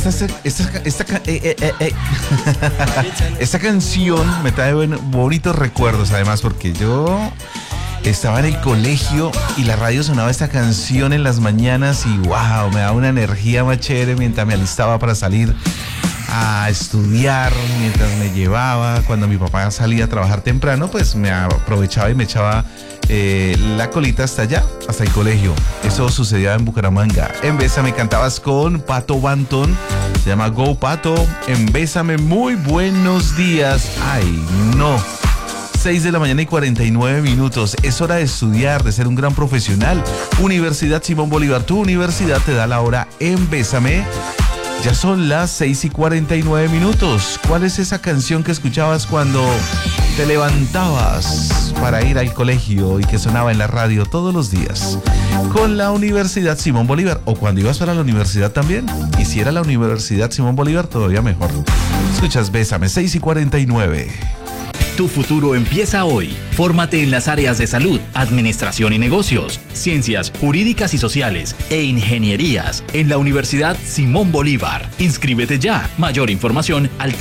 Esta canción me trae bonitos recuerdos, además, porque yo estaba en el colegio y la radio sonaba esta canción en las mañanas y wow, me daba una energía más chévere mientras me alistaba para salir a estudiar, mientras me llevaba. Cuando mi papá salía a trabajar temprano, pues me aprovechaba y me echaba la colita hasta allá, hasta el colegio. Eso sucedía en Bucaramanga. En Bésame cantabas con Pato Banton, se llama Go Pato. En Bésame, muy buenos días. Ay, no. 6 de la mañana y 49 minutos. Es hora de estudiar, de ser un gran profesional. Universidad Simón Bolívar, tu universidad te da la hora en Bésame. Ya son las 6 y 49 minutos. ¿Cuál es esa canción que escuchabas cuando te levantabas para ir al colegio y que sonaba en la radio todos los días? Con la Universidad Simón Bolívar, o cuando ibas para la universidad también. Y si era la Universidad Simón Bolívar, todavía mejor. Escuchas Bésame, 6 y 49. Tu futuro empieza hoy. Fórmate en las áreas de salud, administración y negocios, ciencias jurídicas y sociales e ingenierías en la Universidad Simón Bolívar. Inscríbete ya. Mayor información al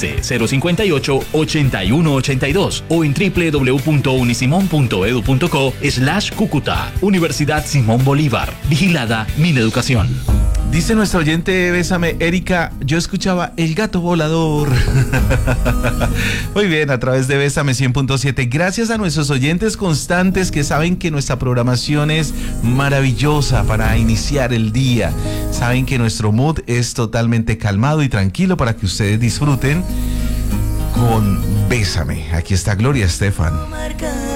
315-058-8182 o en www.unisimon.edu.co/Cúcuta. Universidad Simón Bolívar. Vigilada Mineducación. Dice nuestra oyente Bésame, Erika, yo escuchaba El Gato Volador. Muy bien, a través de Bésame 100.7. Gracias a nuestros oyentes constantes que saben que nuestra programación es maravillosa para iniciar el día. Saben que nuestro mood es totalmente calmado y tranquilo para que ustedes disfruten con Bésame. Aquí está Gloria Estefan.